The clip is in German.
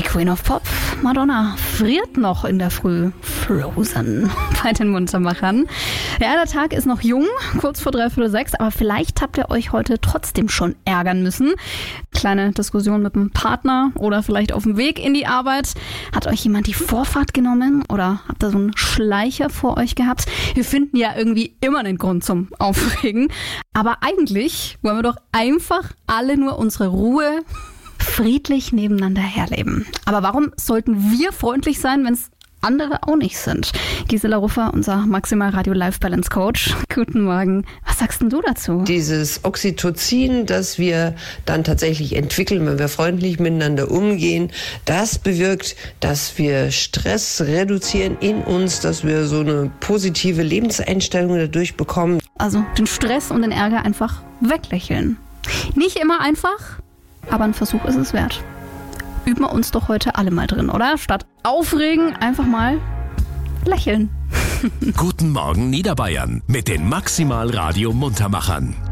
Queen of Pop, Madonna, friert noch in der Früh. Frozen bei den Muntermachern. Ja, der Tag ist noch jung, kurz vor 5:45, aber vielleicht habt ihr euch heute trotzdem schon ärgern müssen. Kleine Diskussion mit dem Partner oder vielleicht auf dem Weg in die Arbeit. Hat euch jemand die Vorfahrt genommen oder habt ihr so einen Schleicher vor euch gehabt? Wir finden ja irgendwie immer einen Grund zum Aufregen. Aber eigentlich wollen wir doch einfach alle nur unsere Ruhe friedlich nebeneinander herleben. Aber warum sollten wir freundlich sein, wenn es andere auch nicht sind? Gisela Ruffer, unser Maximal Radio Life Balance Coach. Guten Morgen. Was sagst denn du dazu? Dieses Oxytocin, das wir dann tatsächlich entwickeln, wenn wir freundlich miteinander umgehen, das bewirkt, dass wir Stress reduzieren in uns, dass wir so eine positive Lebenseinstellung dadurch bekommen. Also den Stress und den Ärger einfach weglächeln. Nicht immer einfach, aber ein Versuch ist es wert. Üben wir uns doch heute alle mal drin, oder? Statt aufregen, einfach mal lächeln. Guten Morgen Niederbayern mit den Maximal Radio Muntermachern.